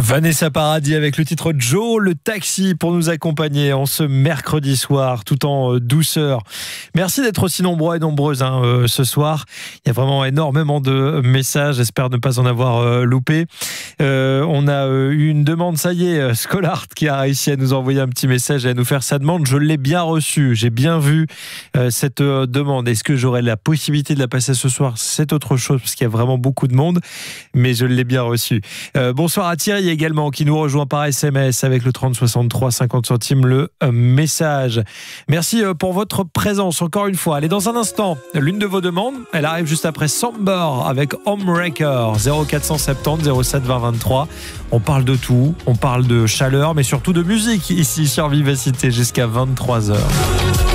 Vanessa Paradis avec le titre Joe, le taxi pour nous accompagner en ce mercredi soir tout en douceur. Merci d'être aussi nombreux et nombreuses ce soir. Il y a vraiment énormément de messages, j'espère ne pas en avoir loupé. On a eu une demande, ça y est, Scolart qui a réussi à nous envoyer un petit message et à nous faire sa demande. Je l'ai bien reçue, j'ai bien vu cette demande. Est-ce que j'aurai la possibilité de la passer ce soir? C'est autre chose parce qu'il y a vraiment beaucoup de monde, mais je l'ai bien reçue. Bonsoir à Thierry également qui nous rejoint par SMS avec le 30 63 50 centimes le message. Merci pour votre présence encore une fois. Allez, dans un instant, l'une de vos demandes, elle arrive juste après Samber avec Homebreaker 0470 07 20 23. On parle de tout, on parle de chaleur mais surtout de musique ici sur Vivacité jusqu'à 23h.